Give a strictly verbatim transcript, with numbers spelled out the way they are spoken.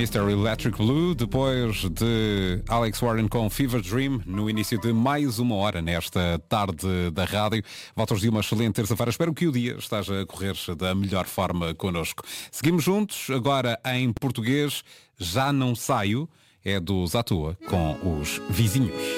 mister Electric Blue, depois de Alex Warren com Fever Dream, no início de mais uma hora nesta tarde da rádio. Voltas de uma excelente terça-feira. Espero que o dia esteja a correr da melhor forma connosco. Seguimos juntos, agora em português, Já Não Saio, é do Zatua com os Vizinhos.